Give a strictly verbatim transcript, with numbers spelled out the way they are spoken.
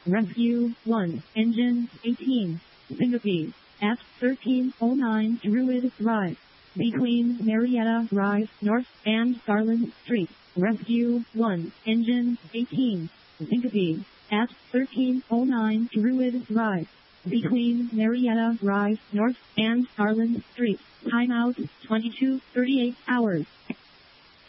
Rescue one, engine eighteen, Syncope, at thirteen oh nine Druid Drive, between Marietta Drive North and Garland Street. Rescue one, engine eighteen, Syncope, at thirteen oh nine Druid Drive, between Marietta Drive North and Garland Street. Timeout twenty-two thirty-eight hours.